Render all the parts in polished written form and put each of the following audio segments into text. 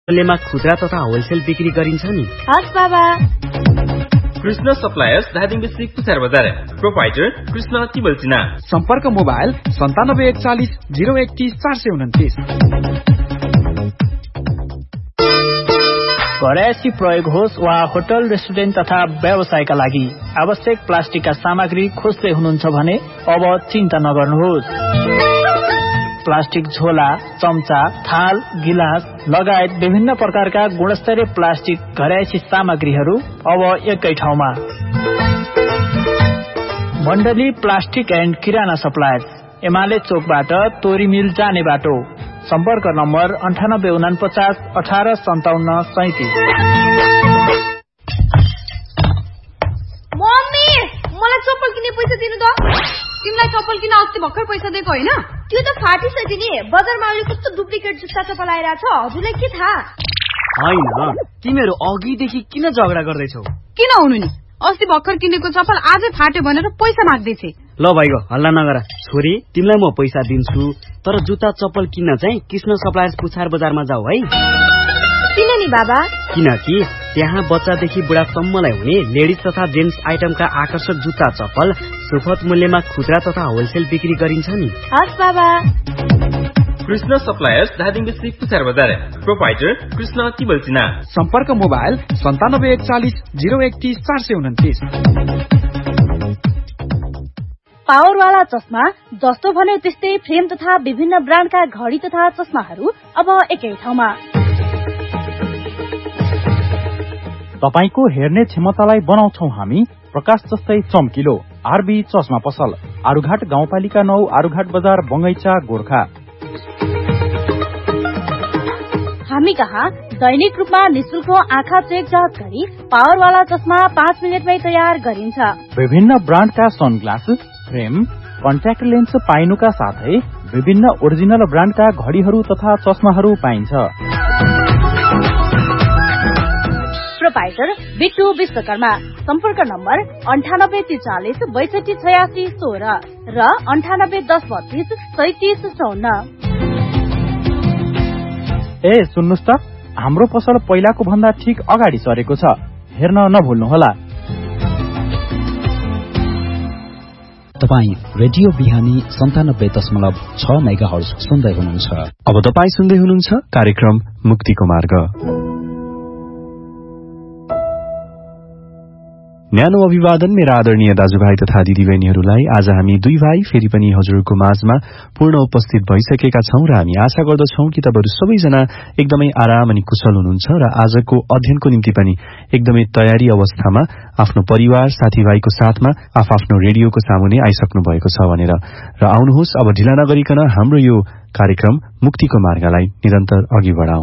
मूल्यमा खुद्रा तथा होलसेल बिक्री गरिन्छ नि। हस् बाबा। कृष्ण सप्लायर्स धादिङ डिस्ट्रिक्ट पुछार बजार। प्रोपाइटर कृष्ण तिबलचिना। सम्पर्क मोबाइल 9741 031 429। घरयासी प्रयोग होस् वा होटल रेस्टुरेन्ट तथा व्यवसायका लागि आवश्यक प्लास्टिकका सामग्री खोज्दै हुनुहुन्छ भने अब चिन्ता नगर्नुहोस्। प्लास्टिक झोला, चम्चा, थाल, गिलास लगायत विभिन्न प्रकारका गुणस्तरीय प्लास्टिक घरयासी सामग्रीहरू अब एकै ठाउँमा। मण्डली प्लास्टिक एन्ड किराना सप्लायर्स, एमाले चोकबाट तोरी मिल जाने बाटो। सम्पर्क नम्बर 9849 18 57 37। मम्मी, मलाई चप्पल किन्ने पैसा दिनु त। तिमीलाई चप्पल किन्न अस्ति भर्खर पैसा दिएको होइन? त्यो त फाटिसक्यो नि। बजारमा अहिले कस्तो डुप्लिकेट जुत्ता चप्पल आइरहेछ, हजुरलाई के थाहा? हैन, तिमीहरू अघिदेखि किन झगडा गर्दैछौ? किन हुनु नि, अस्ति भर्खर किनेको चप्पल आजै फाट्यो भनेर पैसा माग्दैछ। ल भाइगो, हल्ला नगर। छोरी, तिमीलाई म पैसा दिन्छु, तर जुत्ता चप्पल किन्न चाहिँ कृष्ण सप्लायर्स पुछार बजारमा जाऊ है। किन नि बाबा? किनकि त्यहाँ बच्चादेखि बुढासम्मलाई हुने लेडिज तथा जेन्ट्स आइटमका आकर्षक जुत्ता चप्पल सुपथ मूल्यमा खुद्रा तथा होलसेल बिक्री गरिन्छ नि। हस् बाबा। कृष्ण सप्लायर्स धादिङ डिस्ट्रिक्ट पुछार बजार। प्रोपाइटर कृष्ण तिबलचिना। सम्पर्क मोबाइल 9741 031 429। पावरवाला चस्मा जस्तो भन्यो त्यस्तै फ्रेम तथा विभिन्न ब्रान्डका घडी तथा चस्माहरू अब एकै ठाउँमा। तपाईको हेर्ने क्षमतालाई बनाउँछौ हामी प्रकाश जस्तै चम्किलो। आरबी चस्मा पसल, आरुघाट गाउँपालिका 9, आरुघाट बजार, बंगैचा, गोर्खा। हामी कहाँ दैनिक रूपमा निशुल्क आँखा चेक जाँच गरी पावरवाला चस्मा 5 मिनेटमै तयार गरिन्छ। विभिन्न ब्रान्डका सनग्लास, फ्रेम, कन्ट्याक्ट लेन्स पाइनुका साथै विभिन्न ओरिजिनल ब्रान्डका घडीहरू तथा चस्माहरू पाइन्छ। प्रोपाइटर बिट्टु विश्वकर्मा। सम्पर्क नम्बर 9843 62 86 16 र 9810 32 37 54। ए सुन्नुस् त, हाम्रो पसल पहिलाको भन्दा ठीक अगाडि सरेको छ, हेर्न नभुल्नुहोला। तपाईँ रेडियो बिहानी 97.6 मेगाहर्ज सुन्दै हुनुहुन्छ। अब तपाईँ सुन्दै हुनुहुन्छ कार्यक्रम मुक्तिको मार्ग। न्यानो अभिवादन मेरा आदरणीय दाजुभाइ तथा दिदीबहिनीहरूलाई। आज हामी दुई भाइ फेरि पनि हजुरको माझमा पूर्ण उपस्थित भइसकेका छौं र हामी आशा गर्दछौं कि तपाईहरु सबैजना एकदमै आराम अनि कुशल हुनुहुन्छ र आजको अध्ययनको निम्ति पनि एकदमै तयारी अवस्थामा आफ्नो परिवार साथीभाइको साथमा आफ्नो रेडियोको सामुने आइसक्नु भएको छ भनेर। र आउनुहोस् अब ढिला नगरिकन हाम्रो यो कार्यक्रम मुक्तिको मार्गलाई निरन्तर अघि बढाउँ।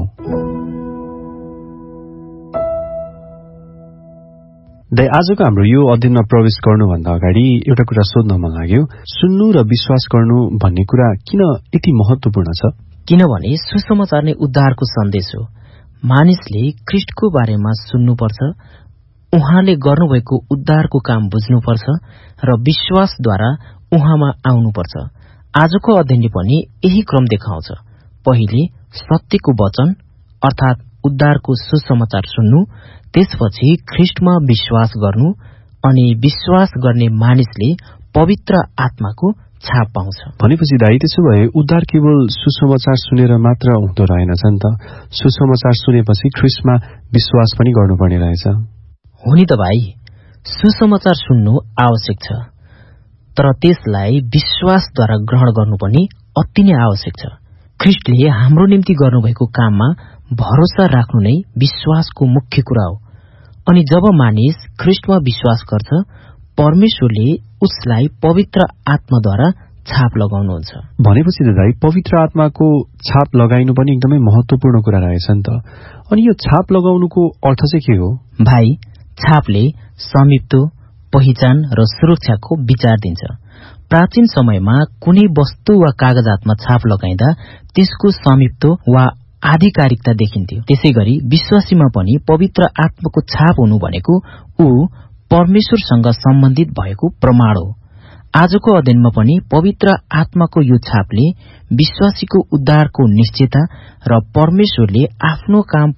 आजको हाम्रो यो अध्ययनमा प्रवेश गर्नुभन्दा अगाडि एउटा कुरा सोध्न मन लाग्यो, सुन्नु र विश्वास गर्नु भन्ने कुरा किन यति महत्वपूर्ण छ? किनभने सुसमाचार नै उद्धारको सन्देश हो। मानिसले ख्रीष्टको बारेमा सुन्नुपर्छ, उहाँले गर्नुभएको उद्धारको काम बुझ्नुपर्छ र विश्वासद्वारा उहाँमा आउनुपर्छ। आजको अध्ययनले पनि यही क्रम देखाउँछ। पहिले सत्यको वचन अर्थात् उद्धारको सुसमाचार सुन्नु, त्यसपछि ख्रीष्टमा विश्वास गर्नु अनि विश्वास गर्ने मानिसले पवित्र आत्माको छाप पाउँछ। भनेपछि दाइ त्यसो भए उद्धार केवल सुसमाचार सुनेर मात्र हुँदो रहेनछ नि त, सुसमाचार सुनेपछि ख्रीष्टमा विश्वास पनि गर्नुपर्ने रहेछ। हो नि त भाइ, सुसमाचार सुन्नु आवश्यक छ, तर त्यसलाई विश्वासद्वारा ग्रहण गर्नु पनि अति नै आवश्यक छ। ख्रीष्टले हाम्रो निम्ति गर्नुभएको काममा भरोसा राख्नु नै विश्वासको मुख्य कुरा हो। अनि जब मानिस ख्रीष्टमा विश्वास गर्छ, परमेश्वरले उसलाई पवित्र आत्माद्वारा छाप लगाउनुहुन्छ। भनेपछि त दाइ पवित्र आत्माको छाप लगाइनु पनि एकदमै महत्वपूर्ण कुरा रहेछ नि त। अनि यो छाप लगाउनुको अर्थ चाहिँ के हो? भाइ, छापले स्वामित्व, पहिचान र सुरक्षाको विचार दिन्छ। प्राचीन समयमा कुनै वस्तु वा कागजातमा छाप लगाइदा त्यसको स्वामित्व वा आधिकारिकता देखिन्थ्यो। त्यसैगरी विश्वासीमा पनि पवित्र आत्माको छाप हुनु भनेको ऊ परमेश्वरसँग सम्बन्धित भएको प्रमाण हो। आजको अध्ययनमा पनि पवित्र आत्माको यो छापले विश्वासीको उद्धारको निश्चयता र परमेश्वरले आफ्नो काम